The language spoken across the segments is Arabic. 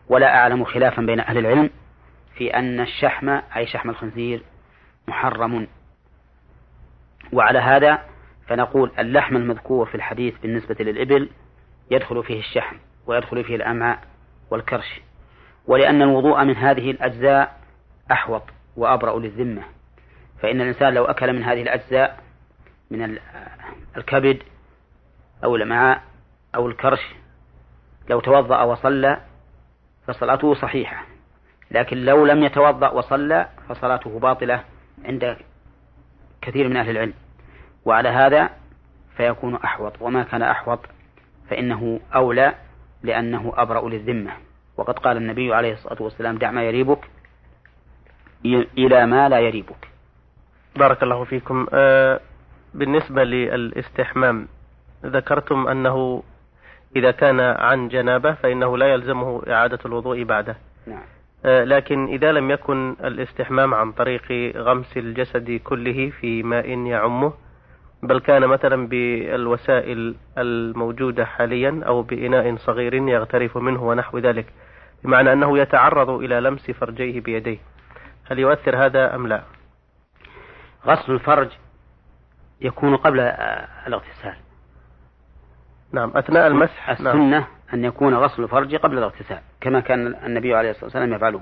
ولا أعلم خلافا بين أهل العلم في أن الشحم أي شحم الخنزير محرم. وعلى هذا فنقول اللحم المذكور في الحديث بالنسبة للإبل يدخل فيه الشحم ويدخل فيه الأمعاء والكرش، ولأن الوضوء من هذه الأجزاء أحوط وأبرأ للذمة، فإن الإنسان لو أكل من هذه الأجزاء من الكبد أو الأمعاء أو الكرش لو توضأ وصلى فصلاته صحيحة، لكن لو لم يتوضأ وصلى فصلاته باطلة عند كثير من أهل العلم. وعلى هذا فيكون أحوط، وما كان أحوط فإنه أولى لأنه أبرأ للذمة. وقد قال النبي عليه الصلاة والسلام دع ما يريبك إلى ما لا يريبك. بارك الله فيكم. بالنسبة للاستحمام ذكرتم أنه إذا كان عن جنابة فإنه لا يلزمه إعادة الوضوء بعده. نعم. لكن إذا لم يكن الاستحمام عن طريق غمس الجسد كله في ماء يعمه، بل كان مثلا بالوسائل الموجودة حاليا أو بإناء صغير يغترف منه ونحو ذلك، بمعنى أنه يتعرض إلى لمس فرجيه بيديه، هل يؤثر هذا أم لا؟ غسل الفرج يكون قبل الاغتسال. نعم، أثناء المسح. السنة نعم. أن يكون غسل الفرج قبل الاغتسال كما كان النبي عليه الصلاة والسلام يفعله.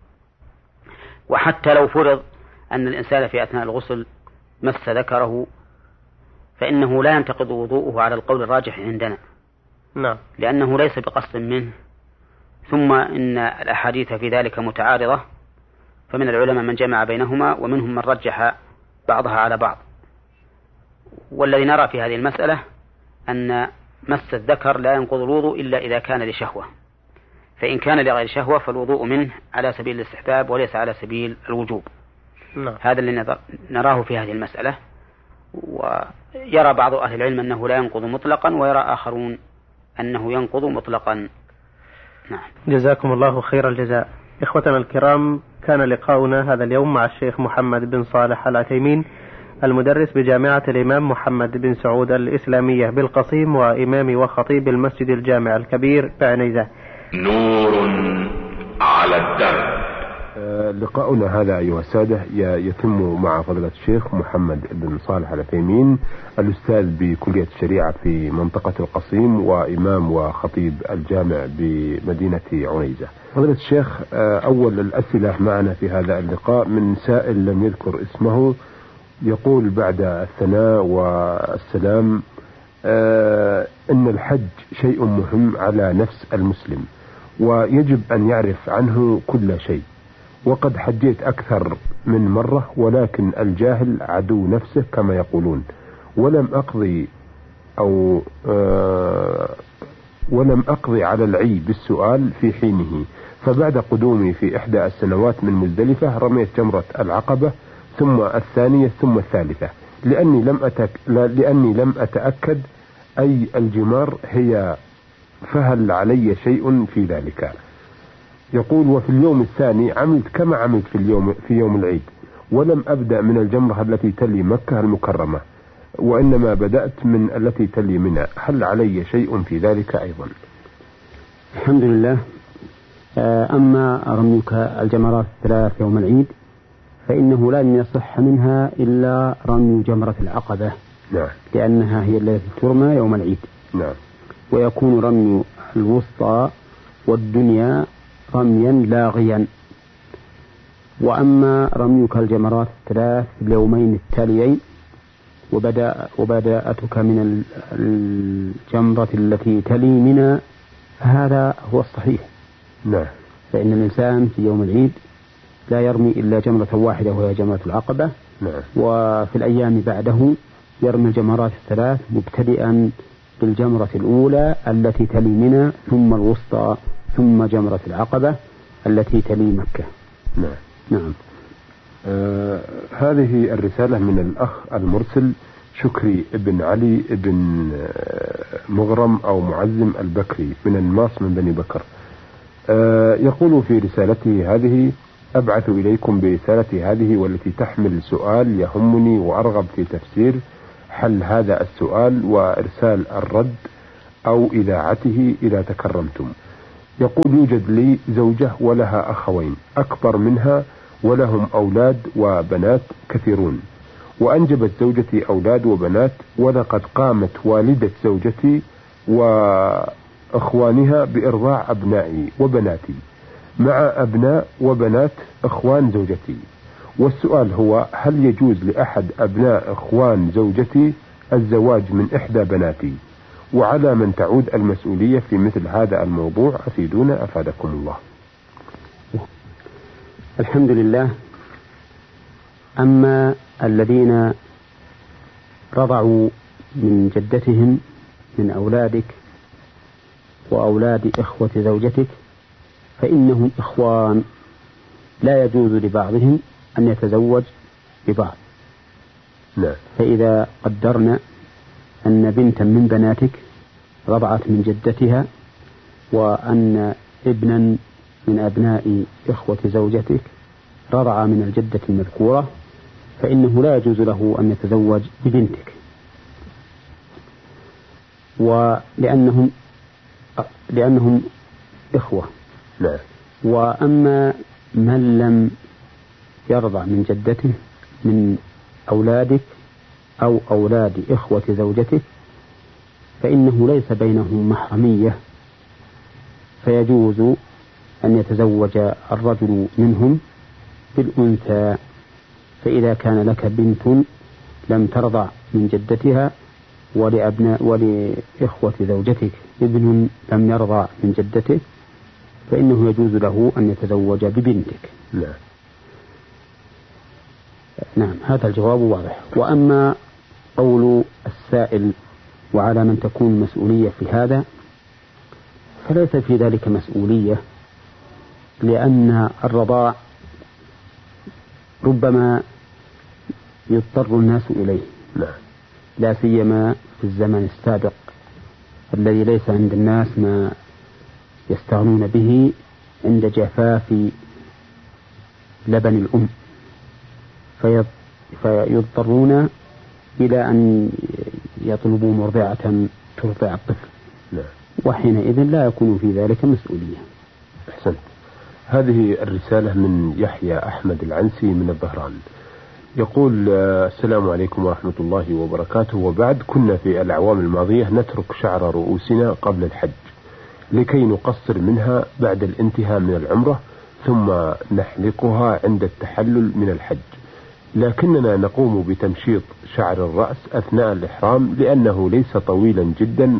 وحتى لو فرض أن الإنسان في أثناء الغسل مس ذكره فإنه لا ينتقض وضوءه على القول الراجح عندنا. نعم. لأنه ليس بقصد منه، ثم إن الأحاديث في ذلك متعارضة، فمن العلماء من جمع بينهما ومنهم من رجح بعضها على بعض. والذي نرى في هذه المسألة أن مس الذكر لا ينقض الوضوء إلا إذا كان لشهوة، فإن كان لغير شهوة فالوضوء منه على سبيل الاستحباب وليس على سبيل الوجوب. نعم. هذا اللي نراه في هذه المسألة. ويرى بعض أهل العلم أنه لا ينقض مطلقا، ويرى آخرون أنه ينقض مطلقا. نعم. جزاكم الله خير الجزاء. إخوتنا الكرام، كان لقاؤنا هذا اليوم مع الشيخ محمد بن صالح العثيمين، المدرس بجامعة الإمام محمد بن سعود الإسلامية بالقصيم، وإمام وخطيب المسجد الجامع الكبير بعنيزة. نور على الدرب. لقاؤنا هذا أيها السادة يتم مع فضيلة الشيخ محمد بن صالح العثيمين، الأستاذ بكلية الشريعة في منطقة القصيم وإمام وخطيب الجامع بمدينة عنيزة. فضيلة الشيخ، أول الأسئلة معنا في هذا اللقاء من سائل لم يذكر اسمه، يقول بعد الثناء والسلام إن الحج شيء مهم على نفس المسلم ويجب أن يعرف عنه كل شيء، وقد حجيت أكثر من مرة، ولكن الجاهل عدو نفسه كما يقولون، ولم أقضي على العي بالسؤال في حينه، فبعد قدومي في إحدى السنوات من مزدلفة رميت جمرة العقبة ثم الثانية ثم الثالثة، لأني لم أتأكد أي الجمار هي، فهل علي شيء في ذلك؟ يقول وفي اليوم الثاني عملت كما عملت في يوم العيد، ولم أبدأ من الجمرة التي تلي مكة المكرمة، وإنما بدأت من التي تلي منى، هل علي شيء في ذلك أيضا؟ الحمد لله. أما رميك الجمرات الثلاث يوم العيد فإنه لن يصح منها إلا رمي جمرة العقبة. نعم. لأنها هي التي ترمى يوم العيد. نعم. ويكون رمي الوسطى والدنيا رميا لاغيا. وأما رميك الجمرات الثلاث اليومين التاليين وبدأتك من الجمرة التي تلي منها فهذا هو الصحيح. نعم. فإن الإنسان في يوم العيد لا يرمي إلا جمرة واحدة وهي جمرة العقبة. نعم. وفي الأيام بعده يرمي الجمرات الثلاث مبتدئا بالجمرة الأولى التي تلي منى، ثم الوسطى، ثم جمرة العقبة التي تلي مكة. نعم. نعم. هذه الرسالة من الأخ المرسل شكري ابن علي ابن مغرم أو معزم البكري من الماس من بني بكر. يقول في رسالته هذه: أبعث إليكم برسالتي هذه والتي تحمل سؤال يهمني وأرغب في تفسير حل هذا السؤال وإرسال الرد أو إذاعته إذا تكرمتم. يقول: يوجد لي زوجة ولها أخوين أكبر منها ولهم أولاد وبنات كثيرون، وأنجبت زوجتي أولاد وبنات، ولقد قامت والدة زوجتي وأخوانها بإرضاع أبنائي وبناتي مع أبناء وبنات إخوان زوجتي. والسؤال هو: هل يجوز لأحد أبناء إخوان زوجتي الزواج من إحدى بناتي؟ وعلى من تعود المسؤولية في مثل هذا الموضوع؟ أفيدونا أفادكم الله. الحمد لله. أما الذين رضعوا من جدتهم من أولادك وأولاد إخوة زوجتك فإنهم إخوان، لا يجوز لبعضهم أن يتزوج ببعض. لا. فإذا قدرنا أن بنتا من بناتك رضعت من جدتها، وأن ابنا من أبناء إخوة زوجتك رضع من الجدة المذكورة، فإنه لا يجوز له أن يتزوج ببنتك، لأنهم إخوة. لا. وأما من لم يرضع من جدته من أولادك أو أولاد إخوة زوجتك فإنه ليس بينهم محرمية، فيجوز أن يتزوج الرجل منهم بالأنثى. فإذا كان لك بنت لم ترضع من جدتها ولإخوة زوجتك ابن لم يرضع من جدته فإنه يجوز له أن يتزوج ببنتك. لا. نعم، هذا الجواب واضح. وأما قول السائل: وعلى من تكون المسؤولية في هذا؟ فليس في ذلك مسؤولية، لأن الرضاع ربما يضطر الناس إليه، لا سيما في الزمن السابق الذي ليس عند الناس ما يستغنون به عند جفاف لبن الأم، فيضطرون إلى أن يطلبوا مرضعة ترضع الطفل، وحينئذ لا يكون في ذلك مسؤولية. أحسنت. هذه الرسالة من يحيى أحمد العنسي من الظهران، يقول: السلام عليكم ورحمة الله وبركاته. وبعد، كنا في الأعوام الماضية نترك شعر رؤوسنا قبل الحج لكي نقصر منها بعد الانتهاء من العمرة، ثم نحلقها عند التحلل من الحج، لكننا نقوم بتمشيط شعر الرأس أثناء الإحرام لأنه ليس طويلا جدا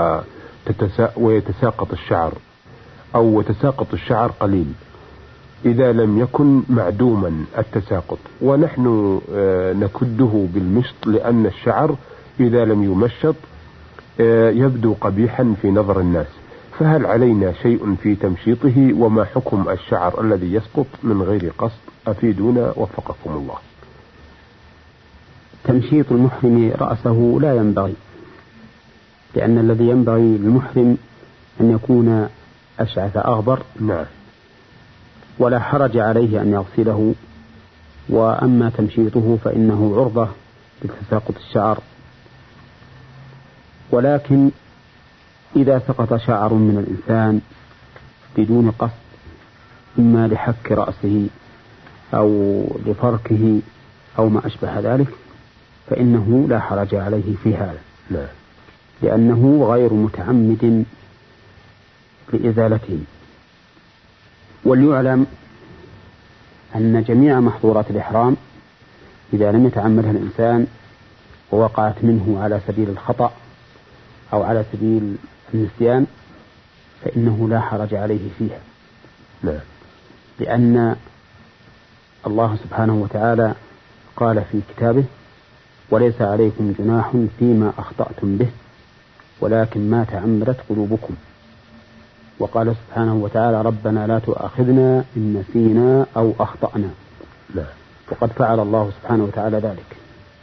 ويتساقط الشعر أو تساقط الشعر قليل إذا لم يكن معدوما التساقط، ونحن نكده بالمشط لأن الشعر إذا لم يمشط يبدو قبيحا في نظر الناس، فهل علينا شيء في تمشيطه؟ وما حكم الشعر الذي يسقط من غير قصد؟ أفيدونا وفقكم الله. تمشيط المحرم رأسه لا ينبغي، لأن الذي ينبغي للمحرم أن يكون أشعث أغبر. نعم. ولا حرج عليه أن يغسله، وأما تمشيطه فإنه عرضة لتساقط الشعر. ولكن إذا سقط شعر من الإنسان بدون قصد، إما لحك رأسه أو لفركه أو ما أشبه ذلك، فإنه لا حرج عليه في هذا. لا. لأنه غير متعمد لإزالته. وليعلم أن جميع محظورات الإحرام إذا لم يتعمدها الإنسان ووقعت منه على سبيل الخطأ أو على سبيل النسيان فإنه لا حرج عليه فيها. لا. لأن الله سبحانه وتعالى قال في كتابه: وليس عليكم جناح فيما أخطأتم به ولكن ما تعمدت قلوبكم. وقال سبحانه وتعالى: ربنا لا تؤاخذنا إن نسينا أو أخطأنا. لا. وقد فعل الله سبحانه وتعالى ذلك.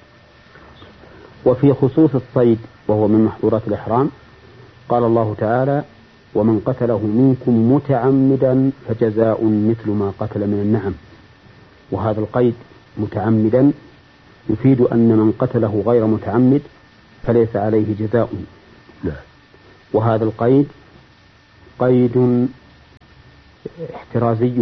وفي خصوص الصيد وهو من محظورات الإحرام قال الله تعالى: ومن قتله منكم متعمدا فجزاء مثل ما قتل من النعم. وهذا القيد متعمدا يفيد أن من قتله غير متعمد فليس عليه جزاء. لا. وهذا القيد قيد احترازي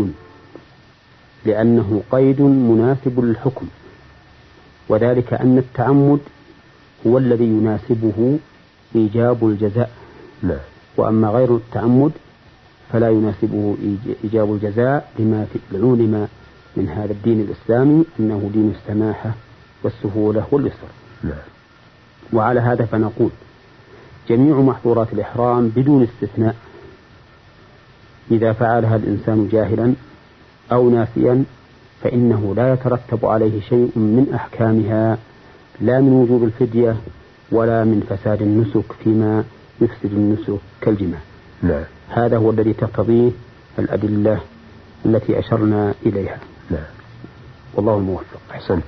لأنه قيد مناسب للحكم، وذلك أن التعمد هو الذي يناسبه إيجاب الجزاء، وأما غير التعمد فلا يناسبه إيجاب الجزاء لما علم من هذا الدين الإسلامي أنه دين السماحة والسهولة واليسر. وعلى هذا فنقول جميع محظورات الإحرام بدون استثناء إذا فعلها الإنسان جاهلا أو ناسيا فإنه لا يترتب عليه شيء من أحكامها، لا من وجوب الفدية ولا من فساد النسك فيما يفسد النسك كالجماع. هذا هو الذي تقتضيه الأدلة التي أشرنا إليها. والله الموفق. أحسنت.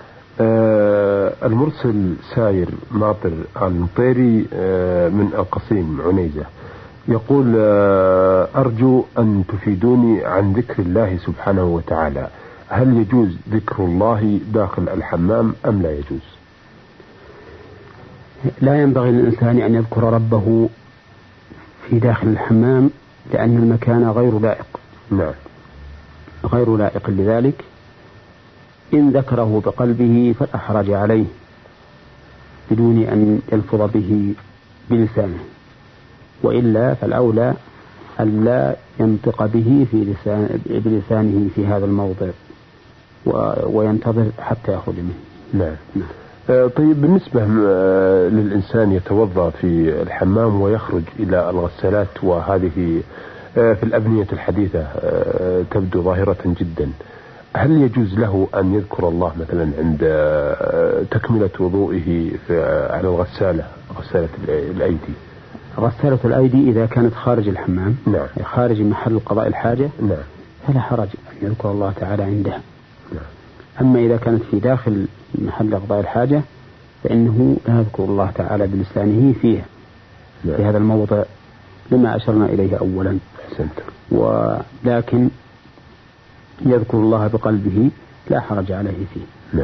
المرسل ساير ناطر المطيري من القصيم عنيزة يقول أرجو أن تفيدوني عن ذكر الله سبحانه وتعالى، هل يجوز ذكر الله داخل الحمام أم لا يجوز؟ لا ينبغي للإنسان أن يذكر ربه في داخل الحمام لأن المكان غير لائق. غير لائق لذلك. إن ذكره بقلبه فلا حرج عليه بدون أن يلفظ به بلسانه، وإلا فالأولى أن لا ينطق به بلسانه في هذا الموضع وينتظر حتى يخرج منه. طيب، بالنسبة للإنسان يتوضأ في الحمام ويخرج إلى الغسالات، وهذه في الأبنية الحديثة تبدو ظاهرة جدا، هل يجوز له أن يذكر الله مثلا عند تكملة وضوئه على الغسالة، غسالة الأيدي؟ غسالة الأيدي إذا كانت خارج الحمام، خارج محل قضاء الحاجة، فلا حرج أن يذكر الله تعالى عندها. أما إذا كانت في داخل محل قضاء الحاجة فإنه لا يذكر الله تعالى بلسانه فيها في هذا الموضع لما أشرنا إليه أولا. ولكن يذكر الله بقلبه لا حرج عليه فيه.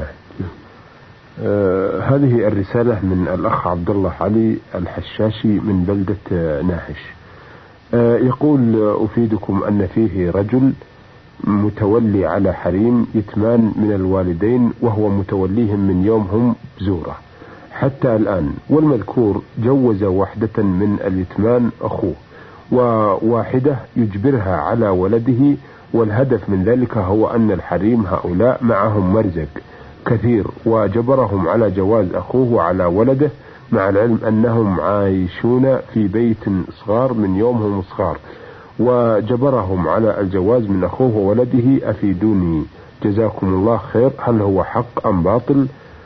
هذه الرسالة من الأخ عبد الله علي الحشاشي من بلدة ناحش، يقول أفيدكم أن فيه رجل متولي على حريم يتمان من الوالدين، وهو متوليهم من يومهم بزورة حتى الآن، والمذكور جوز واحدة من اليتمان أخوه وواحدة يجبرها على ولده، والهدف من ذلك هو أن الحريم هؤلاء معهم مرزق كثير، وجبرهم على جواز أخوه على ولده، مع العلم أنهم عايشون في بيت صغار من يومهم صغار، وجبرهم على الجواز من أخوه وولده. أفيدوني جزاكم الله خير، هل هو حق أم باطل؟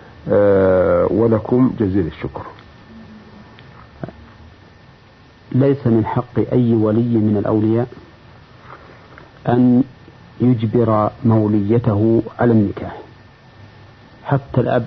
ولكم جزيل الشكر. ليس من حق أي ولي من الأولياء أن يجبر موليته على النكاح، حتى الأب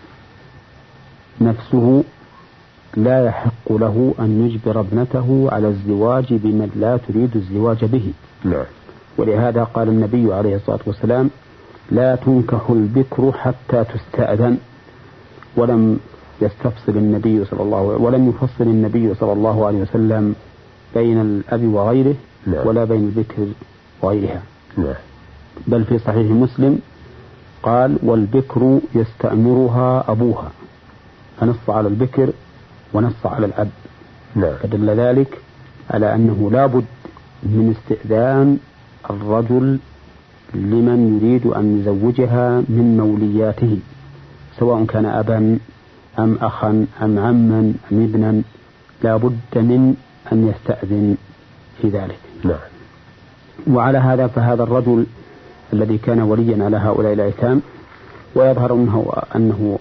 نفسه لا يحق له أن يجبر ابنته على الزواج بمن لا تريد الزواج به. ولهذا قال النبي عليه الصلاة والسلام: لا تنكح البكر حتى تستأذن. ولم يفصل النبي صلى الله عليه وسلم بين الأب وغيره ولا بين البكر وغيرها. بل في صحيح مسلم قال: والبكر يستأمرها أبوها، فنص على البكر ونص على الأب. فدل ذلك على أنه لا بد من استئذان الرجل لمن يريد أن يزوجها من مولياته، سواء كان أبا أم أخا أم عما أم ابنا، لا بد من أن يستأذن في ذلك. وعلى هذا فهذا الرجل الذي كان وليا على هؤلاء الأيتام، ويظهر أنه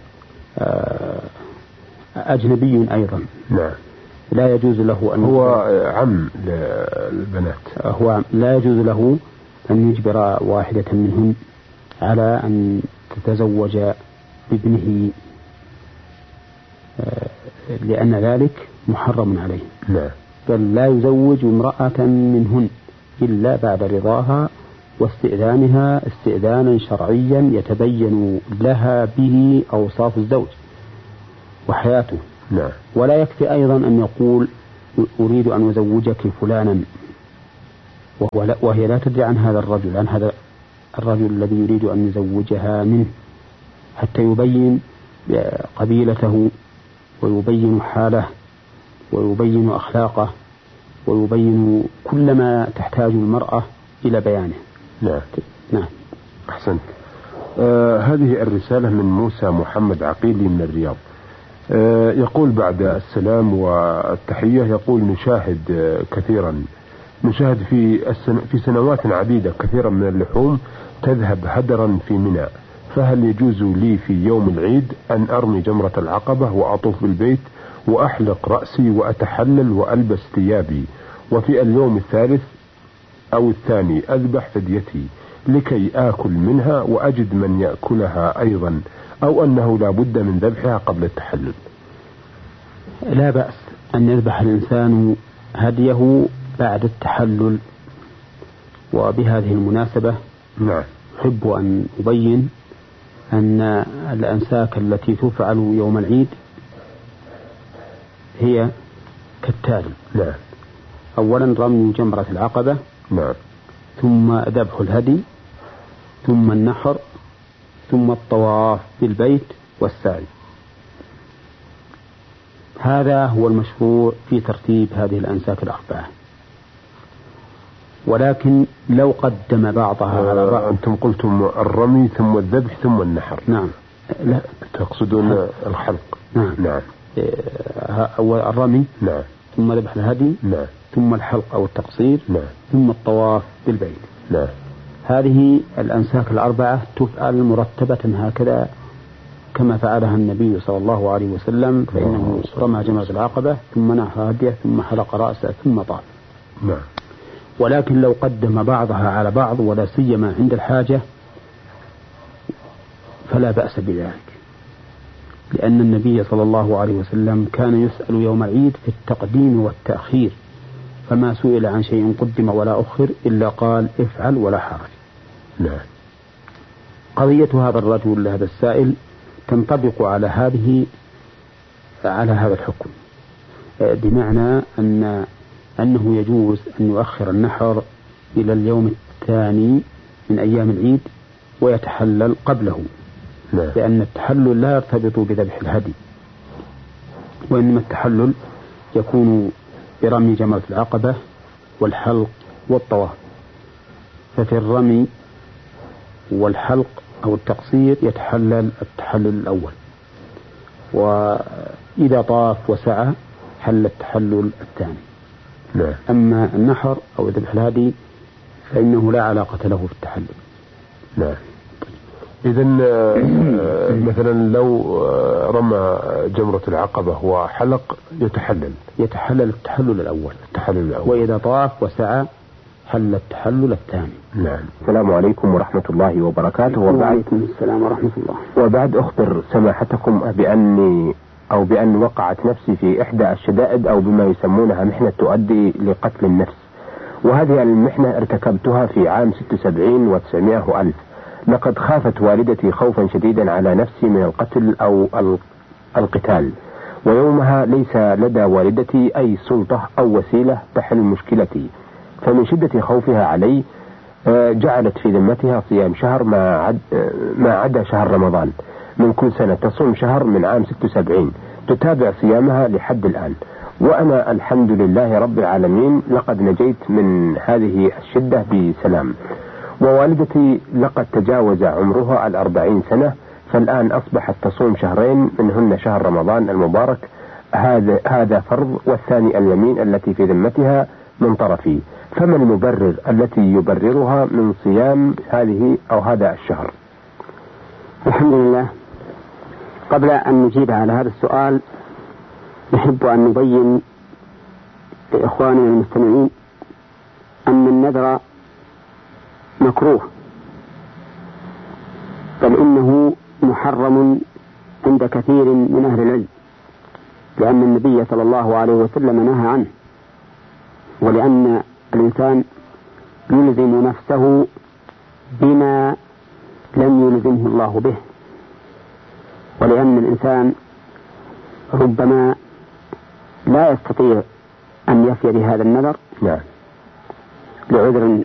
أجنبي أيضا، لا يجوز له أن هو عم للبنات، هو لا يجوز له أن يجبر واحدة منهم على أن تتزوج بابنه، لأن ذلك محرم عليه. بل لا يزوج امرأة منهن إلا بعد رضاها واستئذانها استئذانا شرعيا يتبين لها به أوصاف الزوج وحياته. ولا يكفي أيضا أن يقول: أريد أن أزوجك فلانا، وهي لا تدري عن هذا الرجل الذي يريد أن يزوجها منه، حتى يبين قبيلته ويبين حاله ويبين أخلاقه ويبين كل ما تحتاج المرأة إلى بيانه. نعم. أحسنت. هذه الرسالة من موسى محمد عقيلي من الرياض. يقول بعد السلام والتحية، يقول نشاهد في سنوات عديدة كثيرا من اللحوم تذهب هدرا في منى، فهل يجوز لي في يوم العيد أن أرمي جمرة العقبة وأطوف بالبيت وأحلق رأسي وأتحلل وألبس ثيابي، وفي اليوم الثالث أو الثاني أذبح فديتي لكي آكل منها وأجد من يأكلها أيضا، أو أنه لا بد من ذبحها قبل التحلل؟ لا بأس أن يذبح الإنسان هديه بعد التحلل. وبهذه المناسبة أحب أن أبين أن الأنساك التي تفعل يوم العيد هي كالتالي: أولا رمي جمرة العقبة، ثم ذبح الهدي، ثم النحر، ثم الطواف بالبيت والسعي. هذا هو المشروع في ترتيب هذه الأنساك الأربعة. ولكن لو قدم بعضها على بعض. أنتم قلتم الرمي ثم الذبح ثم النحر. نعم. لا تقصدون الحلق. نعم. أول الرمي، ثم ذبح الهدي، ثم الحلق أو التقصير، ثم الطواف بالبيت. هذه الأنساك الأربعة تفعل مرتبة هكذا كما فعلها النبي صلى الله عليه وسلم، فإنه رمى جمرة العقبة ثم نحر هديه ثم حلق رأسه ثم طاف. ولكن لو قدم بعضها على بعض ولا سيما عند الحاجة فلا بأس بذلك، لأن النبي صلى الله عليه وسلم كان يسأل يوم العيد في التقديم والتأخير، فما سئل عن شيء قدم ولا أخر إلا قال افعل ولا حرج. قضية هذا الرجل هذا السائل تنطبق على هذا الحكم، بمعنى أنه يجوز أن يؤخر النحر إلى اليوم الثاني من أيام العيد ويتحلل قبله، لأن التحلل لا يرتبط بذبح الهدي، وإنما التحلل يكون برمي جمرة العقبة والحلق والطواف. ففي الرمي والحلق أو التقصير يتحلل التحلل الأول، وإذا طاف وسعى حل التحلل الثاني. أما النحر أو ذبح الهدي فإنه لا علاقة له في التحلل. إذن مثلا لو رمى جمرة العقبة وحلق يتحلل التحلل الأول، وإذا طاف وسعى حل التحلل الثاني. السلام عليكم ورحمة الله وبركاته. وعليكم السلام ورحمة الله. وبعد أخبر سماحتكم بأن وقعت نفسي في إحدى الشدائد أو بما يسمونها محنة تؤدي لقتل النفس، وهذه المحنة ارتكبتها في عام 76 و900 وألف. لقد خافت والدتي خوفا شديدا على نفسي من القتل أو القتال، ويومها ليس لدى والدتي أي سلطة أو وسيلة تحل مشكلتي، فمن شدة خوفها علي جعلت في ذمتها صيام شهر ما عدا شهر رمضان من كل سنة. تصوم شهر من عام 76 تتابع صيامها لحد الآن، وأنا الحمد لله رب العالمين لقد نجيت من هذه الشدة بسلام. ووالدتي لقد تجاوز عمرها 40 سنة، فالآن أصبحت تصوم شهرين منهن شهر رمضان المبارك، هذا فرض، والثاني اليمين التي في ذمتها من طرفي. فما المبرر التي يبررها من صيام هذه أو هذا الشهر؟ الحمد لله. قبل أن نجيب على هذا السؤال نحب أن نبين لإخواننا المستمعين أن النذر مكروه، بل إنه محرم عند كثير من أهل العلم، لأن النبي صلى الله عليه وسلم نهى عنه، ولأن الإنسان يلزم نفسه بما لم يلزمه الله به، ولأن الإنسان ربما لا يستطيع أن يفي بهذا النذر لعذر